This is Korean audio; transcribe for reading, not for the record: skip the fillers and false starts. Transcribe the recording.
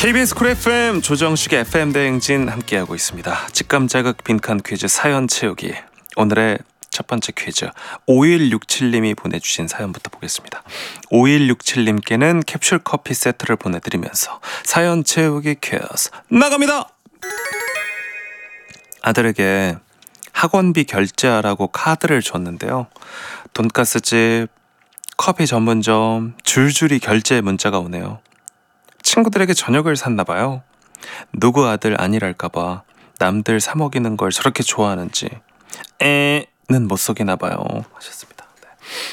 KBS 쿨 FM 조정식의 FM 대행진 함께하고 있습니다. 직감자극 빈칸 퀴즈 사연 채우기. 오늘의 첫 번째 퀴즈 5167님이 보내주신 사연부터 보겠습니다. 5167님께는 캡슐 커피 세트를 보내드리면서 사연 채우기 퀴즈 나갑니다. 아들에게 학원비 결제하라고 카드를 줬는데요. 돈가스집, 커피 전문점 줄줄이 결제 문자가 오네요. 친구들에게 저녁을 샀나봐요. 누구 아들 아니랄까봐 남들 사 먹이는 걸 저렇게 좋아하는지 는 못 속이나봐요 하셨습니다.